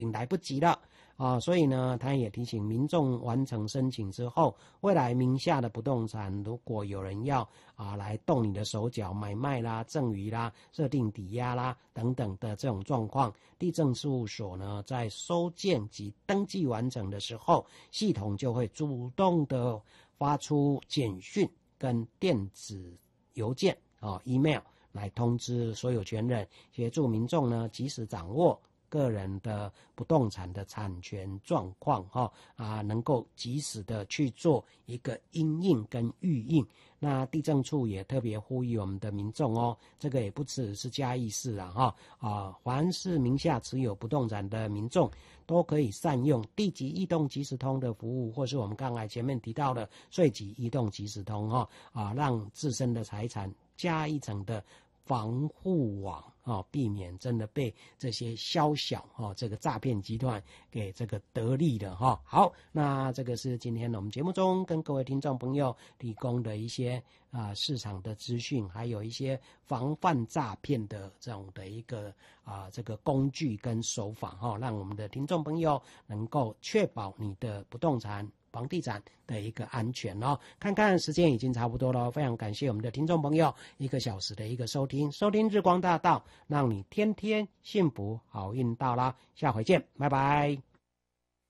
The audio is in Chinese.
经来不及了。所以呢，他也提醒民众完成申请之后，未来名下的不动产，如果有人要来动你的手脚买卖啦、赠与啦、设定抵押啦等等的这种状况，地政事务所呢在收件及登记完成的时候，系统就会主动的发出简讯跟电子邮件email 来通知所有权人，协助民众呢及时掌握个人的不动产的产权状况能够及时的去做一个因应跟预应。那地政处也特别呼吁我们的民众这个也不只是嘉义市凡是名下持有不动产的民众都可以善用地籍移动即时通的服务，或是我们刚才前面提到的税籍移动即时通让自身的财产加一层的防护网避免真的被这些宵小这个诈骗集团给这个得利的好，那这个是今天我们节目中跟各位听众朋友提供的一些市场的资讯，还有一些防范诈骗的这种的一个这个工具跟手法让我们的听众朋友能够确保你的不动产房地产的一个安全看看时间已经差不多了，非常感谢我们的听众朋友1个小时的一个收听日光大道，让你天天幸福好运到啦，下回见，拜拜。